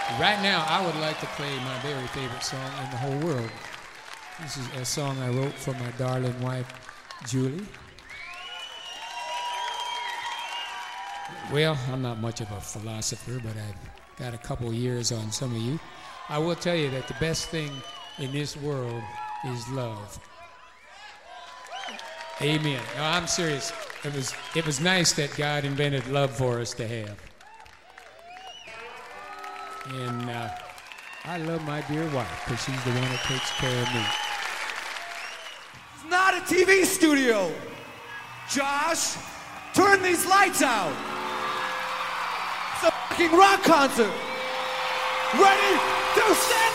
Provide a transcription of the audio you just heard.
Right now, I would like to play my very favorite song in the whole world. This is a song I wrote for my darling wife, Julie. Well, I'm not much of a philosopher, but I've got a couple years on some of you. I will tell you that the best thing in this world is love. Amen. No, I'm serious. It was nice that God invented love for us to have. And I love my dear wife because she's the one that takes care of me. It's not a TV studio. Josh, turn these lights out. It's a fucking rock concert. Ready to stand